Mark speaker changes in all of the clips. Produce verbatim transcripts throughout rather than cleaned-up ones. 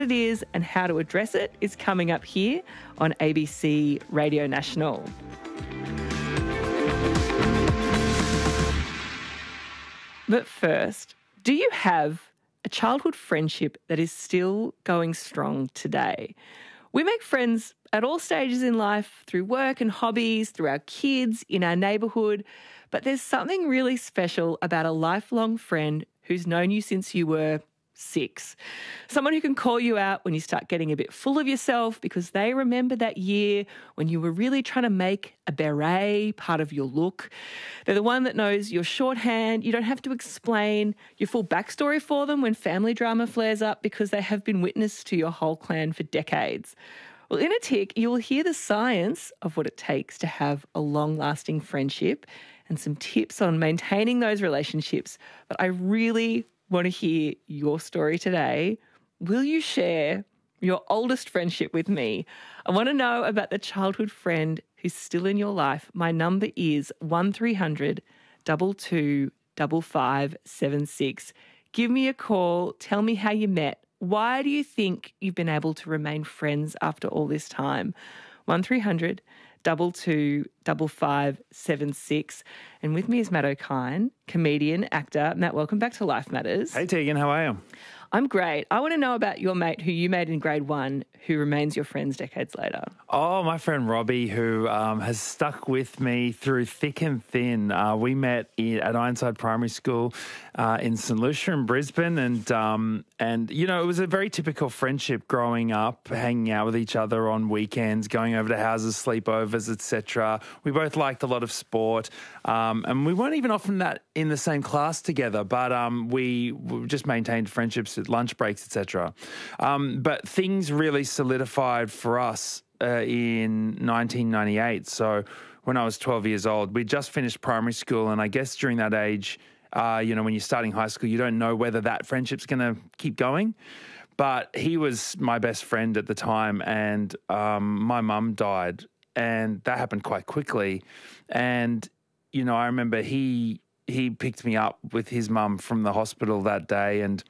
Speaker 1: it is and how to address it is coming up here on A B C Radio National. But first, do you have a childhood friendship that is still going strong today? We make friends at all stages in life, through work and hobbies, through our kids, in our neighbourhood, but there's something really special about a lifelong friend who's known you since you were six. Someone who can call you out when you start getting a bit full of yourself because they remember that year when you were really trying to make a beret part of your look. They're the one that knows your shorthand. You don't have to explain your full backstory for them when family drama flares up because they have been witness to your whole clan for decades. Well, in a tick, you will hear the science of what it takes to have a long-lasting friendship and some tips on maintaining those relationships. But I really want to hear your story today. Will you share your oldest friendship with me? I want to know about the childhood friend who's still in your life. My number is one three hundred two two five five seven six. Give me a call. Tell me how you met. Why do you think you've been able to remain friends after all this time? one three hundred two two five five seven six. And with me is Matt O'Kine, comedian, actor. Matt, welcome back to Life Matters.
Speaker 2: Hey, Tegan, how are you?
Speaker 1: I'm great. I want to know about your mate who you made in grade one who remains your friends decades later.
Speaker 2: Oh, my friend Robbie, who um, has stuck with me through thick and thin. Uh, we met in, at Ironside Primary School uh, in St Lucia in Brisbane. And, um, and, you know, it was a very typical friendship growing up, hanging out with each other on weekends, going over to houses, sleepovers, et cetera. We both liked a lot of sport. Um, and we weren't even often that in the same class together, but um, we, we just maintained friendships at lunch breaks, et cetera. Um, but things really solidified for us uh, in nineteen ninety-eight. So when I was twelve years old, we just finished primary school, and I guess during that age, uh, you know, when you're starting high school, you don't know whether that friendship's going to keep going. But he was my best friend at the time, and um, my mum died, and that happened quite quickly. And you know, I remember he he picked me up with his mum from the hospital that day, and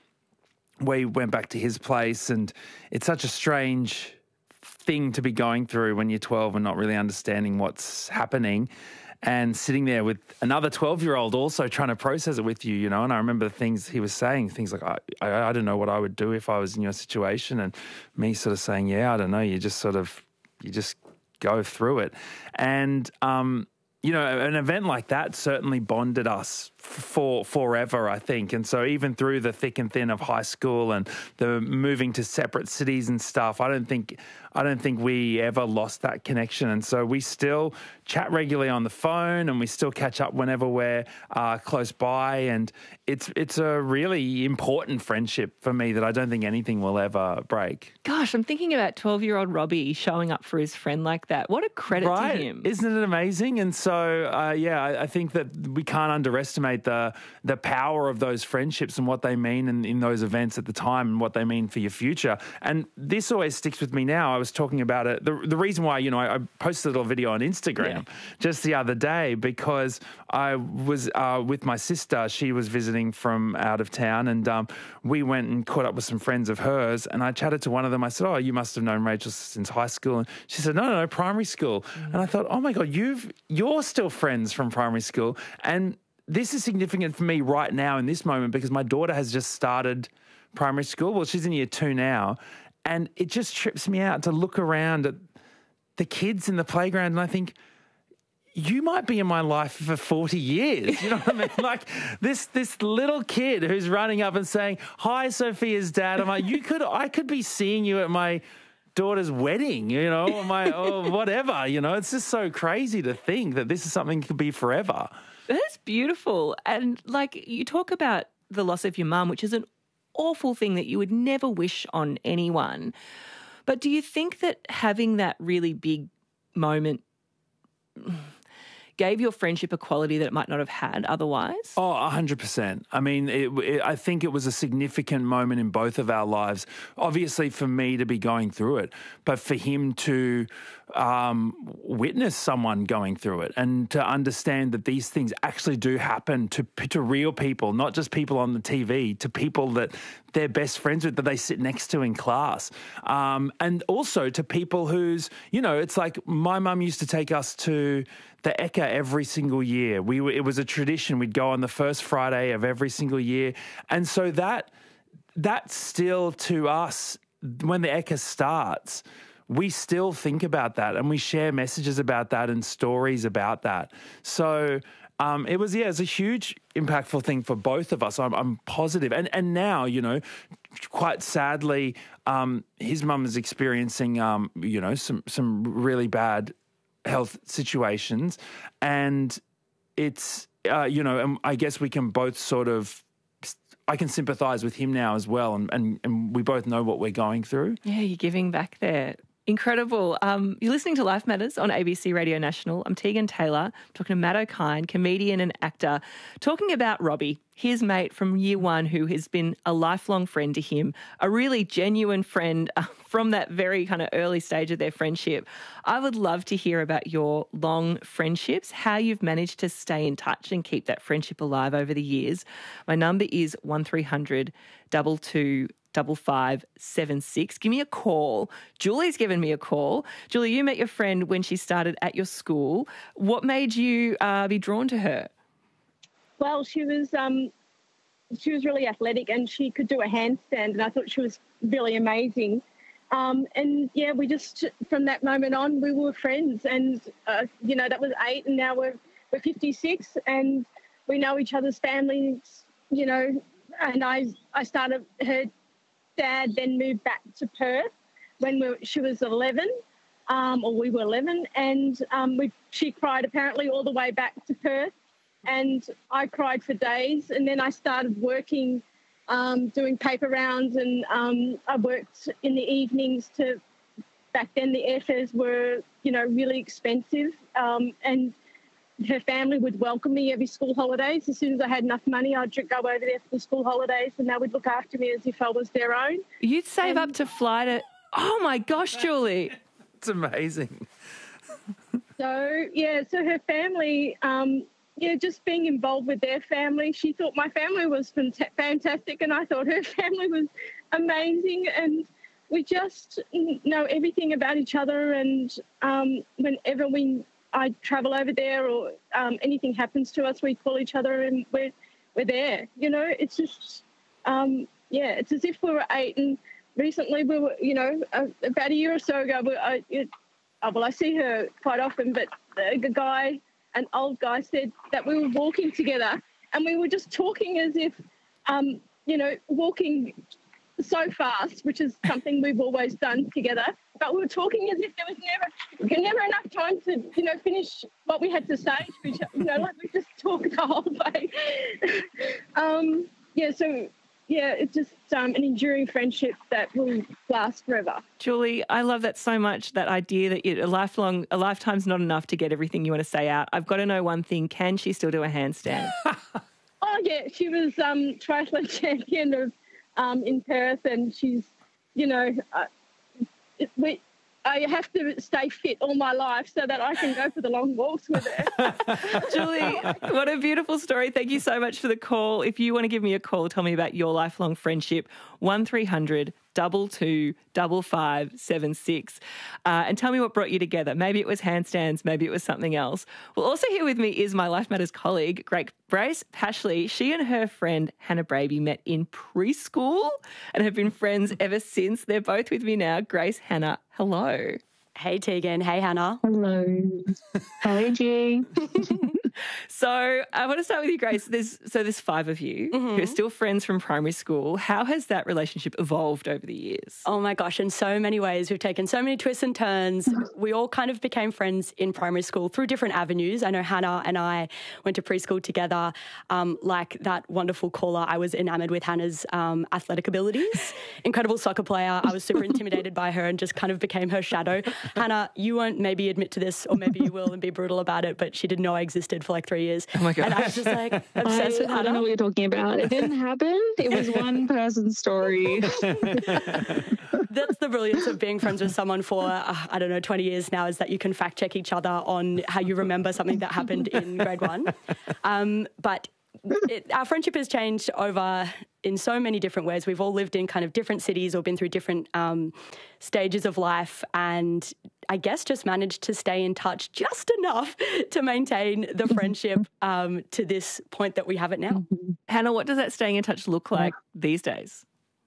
Speaker 2: we went back to his place, and it's such a strange thing to be going through when you're twelve and not really understanding what's happening, and sitting there with another twelve-year-old also trying to process it with you, you know. And I remember the things he was saying, things like, I, I, I don't know what I would do if I was in your situation, and me sort of saying, yeah, I don't know, you just sort of, you just go through it. And, um, you know, an event like that certainly bonded us for forever, I think. And so even through the thick and thin of high school and the moving to separate cities and stuff, I don't think I don't think we ever lost that connection. And so we still chat regularly on the phone, and we still catch up whenever we're uh, close by. And it's it's a really important friendship for me that I don't think anything will ever break.
Speaker 1: Gosh, I'm thinking about twelve-year-old Robbie showing up for his friend like that. What a credit
Speaker 2: right?
Speaker 1: to him.
Speaker 2: Isn't it amazing? And so, uh, yeah, I, I think that we can't underestimate the the power of those friendships and what they mean in, in those events at the time and what they mean for your future. And this always sticks with me now. I was talking about it. The, the reason why, you know, I, I posted a little video on Instagram yeah. just the other day because I was uh, with my sister. She was visiting from out of town, and um, we went and caught up with some friends of hers, and I chatted to one of them. I said, oh, you must have known Rachel since high school. And she said, no, no, no, primary school. Mm. And I thought, oh my God, you've, you're still friends from primary school. And this is significant for me right now in this moment because my daughter has just started primary school. Well, she's in year two now. And it just trips me out to look around at the kids in the playground, and I think, you might be in my life for forty years. You know what I mean? Like this this little kid who's running up and saying, hi, Sophia's dad. I'm like, you could, I could be seeing you at my daughter's wedding, you know, or my, or whatever, you know. It's just so crazy to think that this is something that could be forever.
Speaker 1: That's beautiful. And like you talk about the loss of your mum, which is an awful thing that you would never wish on anyone. But do you think that having that really big moment gave your friendship a quality that it might not have had otherwise?
Speaker 2: Oh, one hundred percent. I mean, it, it, I think it was a significant moment in both of our lives. Obviously, for me to be going through it, but for him to um, witness someone going through it and to understand that these things actually do happen to to real people, not just people on the T V, to people that they're best friends with, that they sit next to in class. Um, and also to people who's, you know, it's like my mum used to take us to the Ekka every single year. We were, it was a tradition. We'd go on the first Friday of every single year. And so that that still to us, when the Ekka starts, we still think about that and we share messages about that and stories about that. So um, it was, yeah, it's a huge impactful thing for both of us. I'm, I'm positive. And and now, you know, quite sadly, um, his mum is experiencing, um, you know, some some really bad health situations. And it's, uh, you know, and I guess we can both sort of, I can sympathise with him now as well. And, and, and we both know what we're going through.
Speaker 1: Yeah, you're giving back there. Incredible. Um, you're listening to Life Matters on A B C Radio National. I'm Tegan Taylor. I'm talking to Matt O'Kine, comedian and actor, talking about Robbie, his mate from year one, who has been a lifelong friend to him, a really genuine friend uh, from that very kind of early stage of their friendship. I would love to hear about your long friendships, how you've managed to stay in touch and keep that friendship alive over the years. My number is one three hundred two two double five seven six. Give me a call. Julie's given me a call. Julie, you met your friend when she started at your school. What made you uh, be drawn to her?
Speaker 3: Well, she was um, she was really athletic and she could do a handstand, and I thought she was really amazing. Um, and yeah, we just, from that moment on, we were friends. And uh, you know, that was eight, and now we're we're fifty-six, and we know each other's families. You know, and I I started her. Dad then moved back to Perth when we, she was eleven, um, or we were eleven, and um, we, she cried apparently all the way back to Perth, and I cried for days. And then I started working, um, doing paper rounds, and um, I worked in the evenings to, back then the airfares were, you know, really expensive, um, and her family would welcome me every school holidays. As soon as I had enough money, I'd go over there for the school holidays, and they would look after me as if I was their own.
Speaker 1: You'd save
Speaker 3: and,
Speaker 1: up to fly to... Oh, my gosh, Julie.
Speaker 2: It's amazing.
Speaker 3: So, yeah, so her family, um, yeah, just being involved with their family, she thought my family was fantastic, and I thought her family was amazing, and we just know everything about each other. And um, whenever we... I travel over there, or um, anything happens to us, we call each other and we're, we're there. You know, it's just, um, yeah, it's as if we were eight. And recently we were, you know, uh, about a year or so ago, we, I, it, oh, well, I see her quite often, but the guy, an old guy, said that we were walking together, and we were just talking as if, um, you know, walking so fast, which is something we've always done together. But we were talking as if there was never, never enough time to, you know, finish what we had to say to each other. You know, like we just talked the whole way. um, yeah, so, yeah, it's just um, an enduring friendship that will last forever.
Speaker 1: Julie, I love that so much, that idea that you, a lifelong, a lifetime's not enough to get everything you want to say out. I've got to know one thing. Can she still do a handstand?
Speaker 3: Oh, yeah, she was um, triathlon champion of um, in Perth, and she's, you know... Uh, We, I have to stay fit all my life so that I can go for the long walks with her.
Speaker 1: Julie, what a beautiful story. Thank you so much for the call. If you want to give me a call, tell me about your lifelong friendship, one three hundred two two five five seven six. Uh, and tell me what brought you together. Maybe it was handstands, maybe it was something else. Well, also here with me is my Life Matters colleague, Grace Pashley. She and her friend Hannah Braby met in preschool and have been friends ever since. They're both with me now. Grace, Hannah, hello.
Speaker 4: Hey, Tegan. Hey, Hannah.
Speaker 5: Hello. Hi, G.
Speaker 1: So I want to start with you, Grace. There's so there's five of you
Speaker 4: Mm-hmm.
Speaker 1: who are still friends from primary school. How has that relationship evolved over the years?
Speaker 4: Oh my gosh, in so many ways. We've taken so many twists and turns. We all kind of became friends in primary school through different avenues. I know Hannah and I went to preschool together. Um, like that wonderful caller, I was enamoured with Hannah's um, athletic abilities. Incredible soccer player. I was super intimidated by her and just kind of became her shadow. Hannah, you won't maybe admit to this, or maybe you will and be brutal about it, but she didn't know I existed for like three years.
Speaker 1: Oh my God.
Speaker 4: And I was just like
Speaker 5: I,
Speaker 4: obsessed with
Speaker 5: I
Speaker 4: Hannah.
Speaker 5: don't know what you're talking about. It didn't happen. It was one person's story.
Speaker 4: That's the brilliance of being friends with someone for, uh, I don't know, twenty years now, is that you can fact check each other on how you remember something that happened in grade one. Um, but it, our friendship has changed over in so many different ways. We've all lived in kind of different cities or been through different um, stages of life, and I guess just managed to stay in touch just enough to maintain the friendship um, to this point that we have it now.
Speaker 1: Hannah, what does that staying in touch look like these days?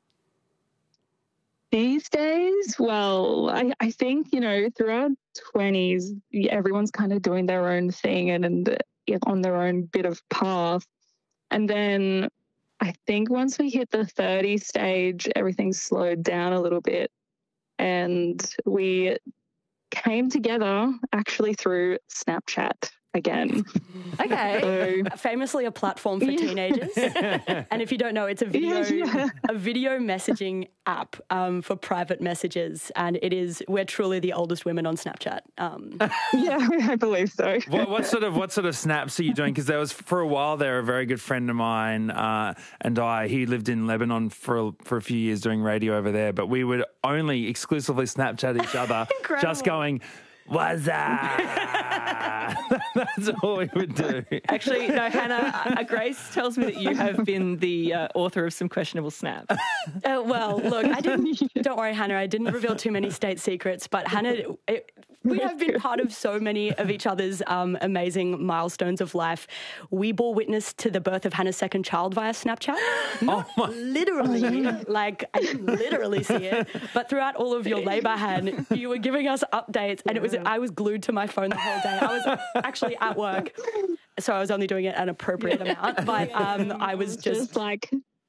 Speaker 5: These days, well, I, I think, you know, throughout twenties, everyone's kind of doing their own thing and, and on their own bit of path. And then I think once we hit the thirty stage, everything slowed down a little bit. And we came together actually through Snapchat again.
Speaker 4: Okay.
Speaker 5: So,
Speaker 4: famously a platform for
Speaker 5: Yeah.
Speaker 4: teenagers. And if you don't know, it's a video
Speaker 5: Yeah, yeah.
Speaker 4: a video messaging app um, for private messages. And it is, we're truly the oldest women on Snapchat. Um,
Speaker 5: yeah, I believe so.
Speaker 2: What, what sort of what sort of snaps are you doing? Because there was for a while there a very good friend of mine uh, and I. He lived in Lebanon for a, for a few years doing radio over there, but we would only exclusively Snapchat each other, just going, "What's up?" That's all we would do.
Speaker 1: Actually, no, Hannah, uh, Grace tells me that you have been the uh, author of some questionable snaps.
Speaker 4: uh, well, look, I didn't, don't worry, Hannah, I didn't reveal too many state secrets, but Hannah, it, we have been part of so many of each other's um, amazing milestones of life. We bore witness to the birth of Hannah's second child via Snapchat. Not
Speaker 2: my-
Speaker 4: literally, like I didn't literally see it, but throughout all of your labour, Han, you were giving us updates, and it was I was glued to my phone the whole day. I was actually at work, so I was only doing it an appropriate amount, but um, I was just,
Speaker 5: just like,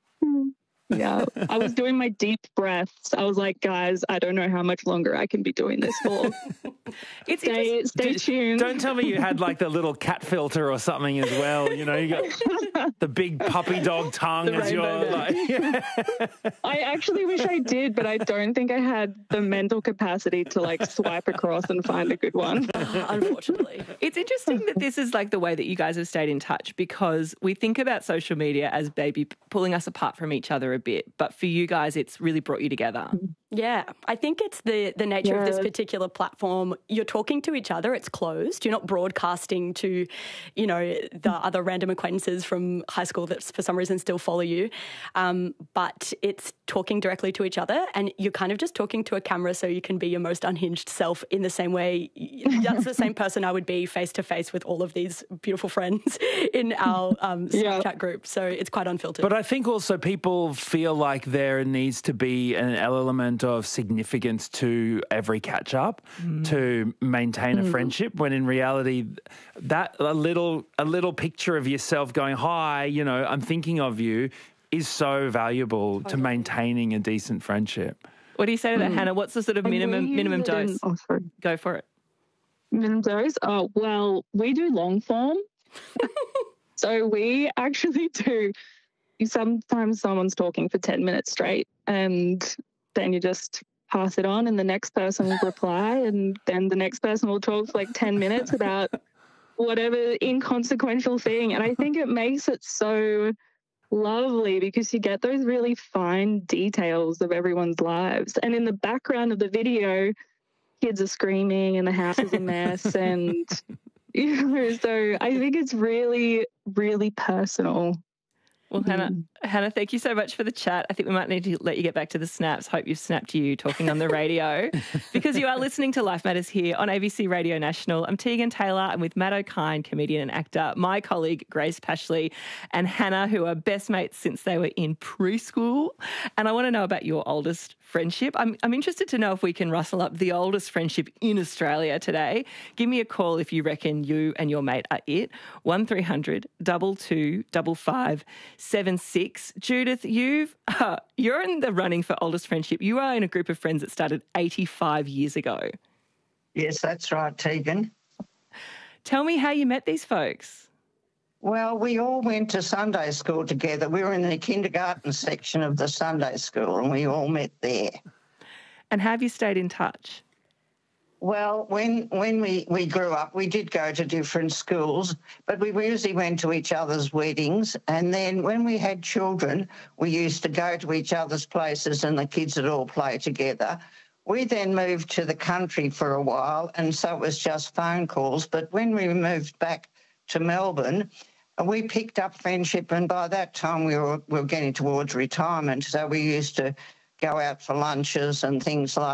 Speaker 5: yeah, I was doing my deep breaths. I was like, guys, I don't know how much longer I can be doing this for.
Speaker 1: It's
Speaker 5: Stay, stay
Speaker 2: D-
Speaker 5: tuned.
Speaker 2: Don't tell me you had like the little cat filter or something as well. You know, you got the big puppy dog tongue as your
Speaker 1: rainbow
Speaker 2: like.
Speaker 5: I actually wish I did, but I don't think I had the mental capacity to like swipe across and find a good one.
Speaker 4: unfortunately.
Speaker 1: It's interesting that this is like the way that you guys have stayed in touch, because we think about social media as maybe pulling us apart from each other a bit, but for you guys, it's really brought you together.
Speaker 4: Yeah, I think it's the the nature of this
Speaker 5: Yeah.
Speaker 4: particular platform. You're talking to each other, it's closed. You're not broadcasting to, you know, the other random acquaintances from high school that for some reason still follow you. Um, but it's talking directly to each other, and you're kind of just talking to a camera so you can be your most unhinged self in the same way. That's the same person I would be face to face with all of these beautiful friends in our um,
Speaker 5: Yeah.
Speaker 4: Snapchat group. So it's quite unfiltered.
Speaker 2: But I think also people feel like there needs to be an element of significance to every catch up to maintain a friendship, when in reality that a little a little picture of yourself going, "Hi, you know, I'm thinking of you," is so valuable to maintaining a decent friendship.
Speaker 1: What do you say to that, Hannah? What's the sort of minimum
Speaker 5: We
Speaker 1: minimum
Speaker 5: use it in-
Speaker 1: dose?
Speaker 5: Oh, sorry.
Speaker 1: Go for it.
Speaker 5: Minimum dose? Oh, well, we do long form. So we actually do. Sometimes someone's talking for ten minutes straight, and then you just pass it on, and the next person will reply, and then the next person will talk for like ten minutes about whatever inconsequential thing. And I think it makes it so lovely because you get those really fine details of everyone's lives. And in the background of the video, kids are screaming and the house is a mess. And, you know, so I think it's really, really personal.
Speaker 1: Well, Hannah, Hannah, thank you so much for the chat. I think we might need to let you get back to the snaps. Hope you've snapped you talking on the radio because you are listening to Life Matters here on A B C Radio National. I'm Tegan Taylor. I'm with Matt O'Kine, comedian and actor, my colleague Grace Pashley and Hannah, who are best mates since they were in preschool. And I want to know about your oldest friendship. I'm, I'm interested to know if we can rustle up the oldest friendship in Australia today. Give me a call if you reckon you and your mate are it. one three hundred two two five five seven six. Judith, you've, uh, you're in the running for oldest friendship. You are in a group of friends that started eighty-five years ago.
Speaker 6: Yes, that's right, Tegan.
Speaker 1: Tell me how you met these folks.
Speaker 6: Well, we all went to Sunday school together. We were in the kindergarten section of the Sunday school and we all met there.
Speaker 1: And have you stayed in touch?
Speaker 6: Well, when when we, we grew up, we did go to different schools, but we usually went to each other's weddings. And then when we had children, we used to go to each other's places and the kids would all play together. We then moved to the country for a while, and so it was just phone calls. But when we moved back to Melbourne, we picked up friendship, and by that time we were, we were getting towards retirement, so we used to go out for lunches and things like